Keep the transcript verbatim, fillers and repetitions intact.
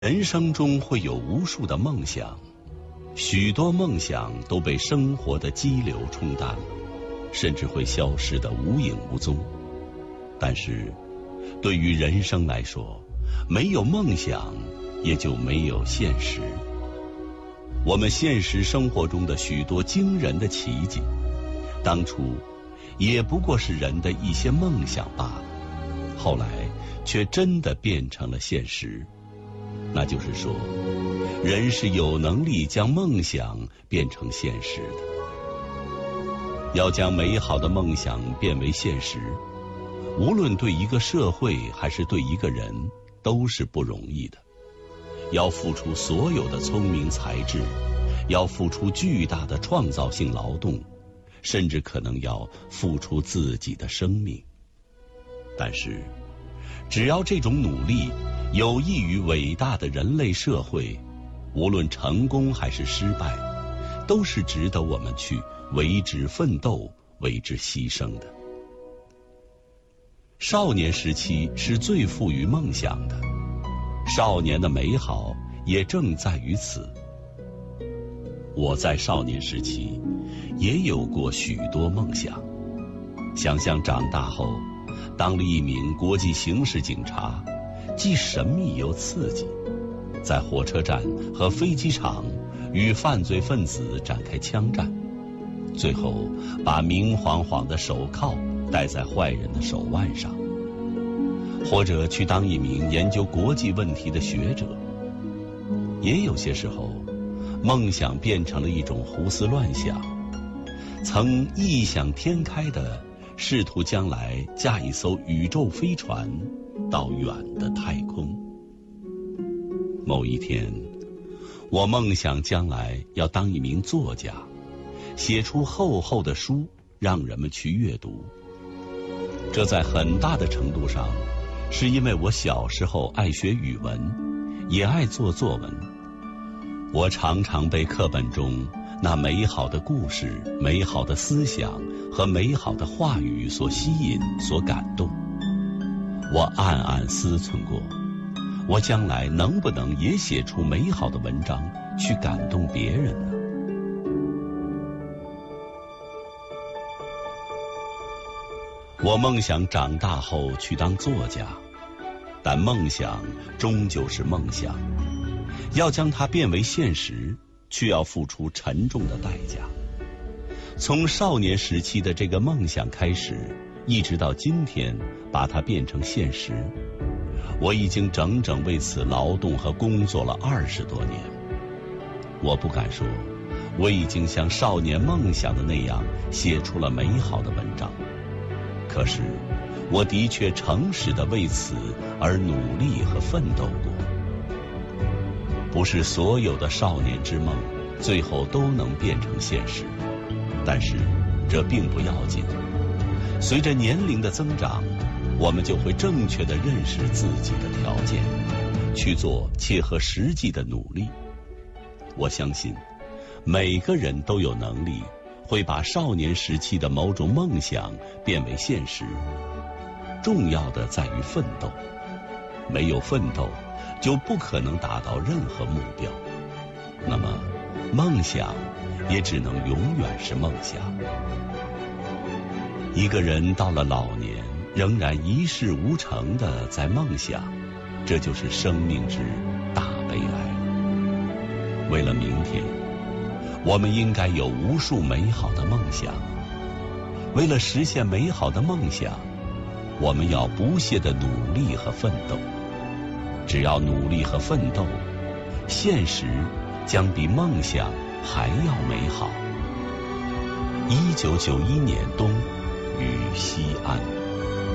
人生中会有无数的梦想，许多梦想都被生活的激流冲淡了，甚至会消失得无影无踪。但是，对于人生来说，没有梦想，也就没有现实。我们现实生活中的许多惊人的奇迹，当初也不过是人的一些梦想罢了，后来却真的变成了现实。那就是说，人是有能力将梦想变成现实的。要将美好的梦想变为现实，无论对一个社会还是对一个人，都是不容易的。要付出所有的聪明才智，要付出巨大的创造性劳动，甚至可能要付出自己的生命。但是，只要这种努力有益于伟大的人类社会，无论成功还是失败，都是值得我们去为之奋斗、为之牺牲的。少年时期是最富于梦想的，少年的美好也正在于此。我在少年时期也有过许多梦想，想象长大后当了一名国际刑事警察，既神秘又刺激，在火车站和飞机场与犯罪分子展开枪战，最后把明晃晃的手铐戴在坏人的手腕上，或者去当一名研究国际问题的学者。也有些时候，梦想变成了一种胡思乱想，曾异想天开的试图将来驾一艘宇宙飞船到远的太空。某一天，我梦想将来要当一名作家，写出厚厚的书让人们去阅读。这在很大的程度上是因为我小时候爱学语文，也爱做作文。我常常被课本中那美好的故事、美好的思想和美好的话语所吸引、所感动。我暗暗思忖过，我将来能不能也写出美好的文章，去感动别人呢？我梦想长大后去当作家，但梦想终究是梦想，要将它变为现实，却要付出沉重的代价。从少年时期的这个梦想开始，一直到今天把它变成现实，我已经整整为此劳动和工作了二十多年。我不敢说我已经像少年梦想的那样写出了美好的文章，可是我的确诚实地为此而努力和奋斗过。不是所有的少年之梦最后都能变成现实，但是这并不要紧。随着年龄的增长，我们就会正确地认识自己的条件，去做切合实际的努力。我相信每个人都有能力会把少年时期的某种梦想变为现实，重要的在于奋斗。没有奋斗，就不可能达到任何目标，那么梦想也只能永远是梦想。一个人到了老年，仍然一事无成的在梦想，这就是生命之大悲哀。为了明天，我们应该有无数美好的梦想。为了实现美好的梦想，我们要不懈的努力和奋斗。只要努力和奋斗，现实将比梦想还要美好。一九九一年冬，于西安。